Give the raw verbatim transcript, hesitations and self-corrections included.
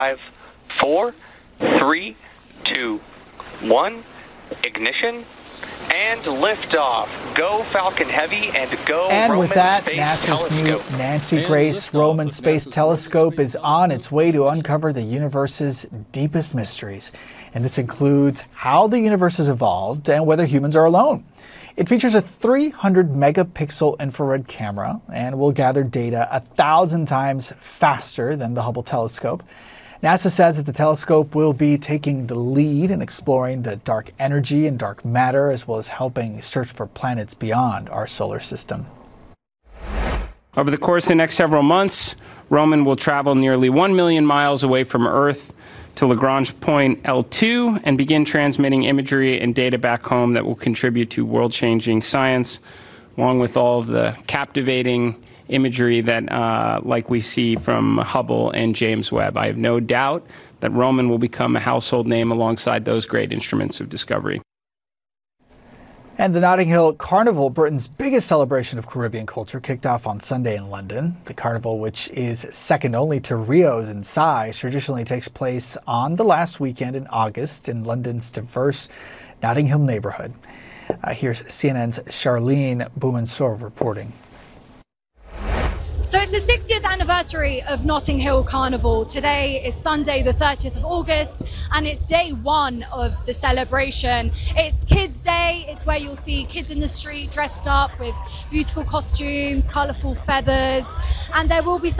Five, four, three, two, one, ignition, and liftoff. Go Falcon Heavy and go And Roman with that, Space NASA's Telescope. new Nancy Grace Roman Space Telescope is on its way to uncover the universe's deepest mysteries. And this includes how the universe has evolved and whether humans are alone. It features a three hundred megapixel infrared camera and will gather data a thousand times faster than the Hubble telescope. NASA says that the telescope will be taking the lead in exploring the dark energy and dark matter, as well as helping search for planets beyond our solar system. Over the course of the next several months, Roman will travel nearly one million miles away from Earth to Lagrange point L two and begin transmitting imagery and data back home that will contribute to world-changing science, along with all of the captivating imagery that, uh, like we see from Hubble and James Webb. I have no doubt that Roman will become a household name alongside those great instruments of discovery. And the Notting Hill Carnival, Britain's biggest celebration of Caribbean culture, kicked off on Sunday in London. The carnival, which is second only to Rio's in size, traditionally takes place on the last weekend in August in London's diverse Notting Hill neighborhood. Uh, here's C N N's Charlene Boumansour reporting. So it's the sixtieth anniversary of Notting Hill Carnival. Today is Sunday the thirtieth of August and it's day one of the celebration. It's Kids Day. It's where you'll see kids in the street dressed up with beautiful costumes, colourful feathers, and there will be some